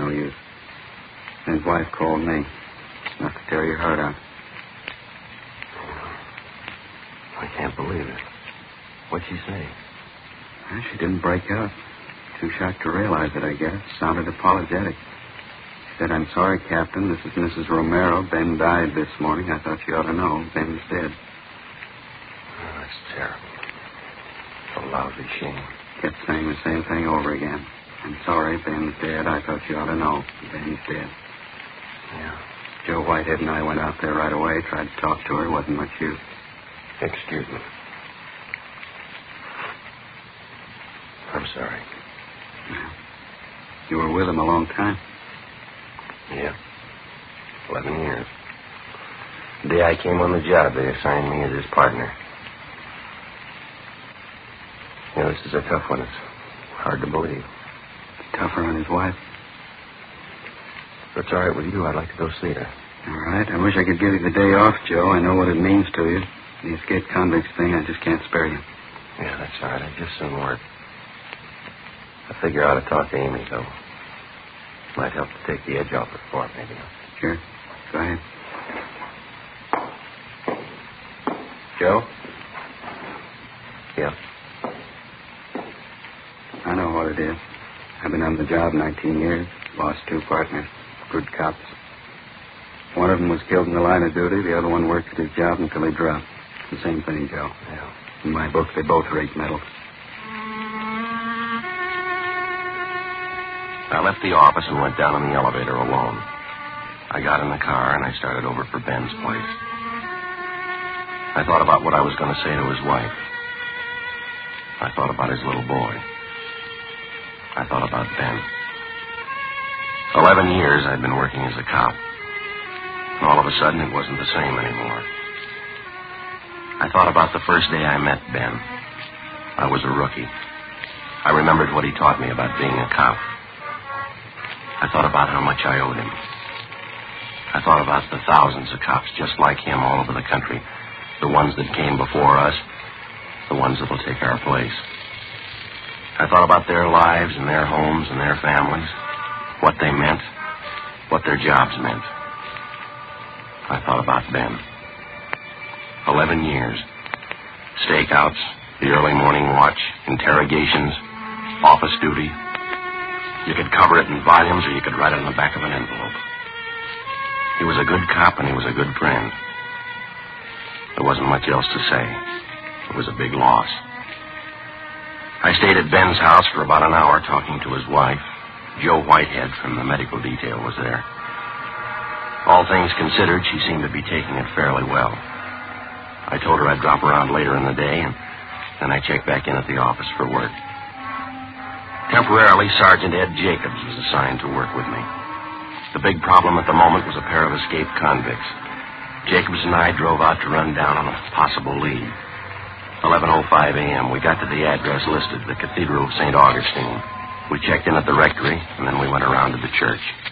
No use. His wife called me. Enough to tear your heart out. I can't believe it. What'd she say? Well, she didn't break up. Too shocked to realize it, I guess. Sounded apologetic. She said, "I'm sorry, Captain. This is Mrs. Romero. Ben died this morning. I thought you ought to know. Ben's dead." Oh, that's terrible. It's a lousy shame. Kept saying the same thing over again. "I'm sorry, Ben's dead. I thought you ought to know. Ben's dead." Yeah. Joe Whitehead and I went out there right away, tried to talk to her. Wasn't much use. Excuse me. I'm sorry. You were with him a long time. Yeah. 11 years. The day I came on the job, they assigned me as his partner. You know, this is a tough one. It's hard to believe. Tougher on his wife. If it's all right with you, I'd like to go see her. All right. I wish I could give you the day off, Joe. I know what it means to you. The escaped convicts thing, I just can't spare you. Yeah, that's all right. I just soon work. I figure I ought to talk to Amy, though. Might help to take the edge off it for her, maybe. Sure. Go ahead. Joe? Yeah? I know what it is. I've been on the job 19 years. Lost 2 partners. Good cops. One of them was killed in the line of duty. The other one worked at his job until he dropped. It's the same thing, Joe. Yeah. In my book, they both rate medals. I left the office and went down in the elevator alone. I got in the car and I started over for Ben's place. I thought about what I was going to say to his wife. I thought about his little boy. I thought about Ben. 11 years I'd been working as a cop. And all of a sudden, it wasn't the same anymore. I thought about the first day I met Ben. I was a rookie. I remembered what he taught me about being a cop. I thought about how much I owed him. I thought about the thousands of cops just like him all over the country. The ones that came before us. The ones that will take our place. I thought about their lives and their homes and their families. What they meant. What their jobs meant. I thought about Ben. 11 years. Stakeouts, the early morning watch, interrogations, office duty. You could cover it in volumes or you could write it on the back of an envelope. He was a good cop and he was a good friend. There wasn't much else to say. It was a big loss. I stayed at Ben's house for about an hour talking to his wife. Joe Whitehead from the medical detail was there. All things considered, she seemed to be taking it fairly well. I told her I'd drop around later in the day, and then I checked back in at the office for work. Temporarily, Sergeant Ed Jacobs was assigned to work with me. The big problem at the moment was a pair of escaped convicts. Jacobs and I drove out to run down on a possible lead. 11:05 a.m., we got to the address listed, the Cathedral of St. Augustine. We checked in at the rectory, and then we went around to the church.